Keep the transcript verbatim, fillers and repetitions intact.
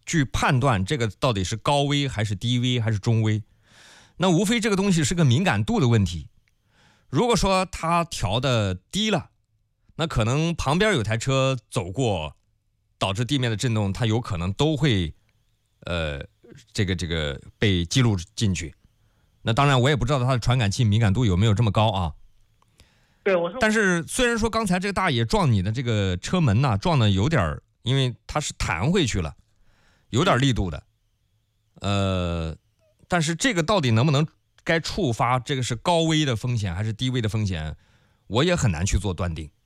去判断这个到底是高危还是低危还是中危。那无非这个东西是个敏感度的问题。如果说它调的低了，那可能旁边有台车走过，导致地面的震动，它有可能都会，呃，这个这个被记录进去。那当然，我也不知道它的传感器敏感度有没有这么高啊。 对，我说。 但是虽然说刚才这个大爷撞你的这个车门呐、啊，撞的有点，因为它是弹回去了，有点力度的。呃，但是这个到底能不能该触发这个是高危的风险还是低危的风险，我也很难去做断定。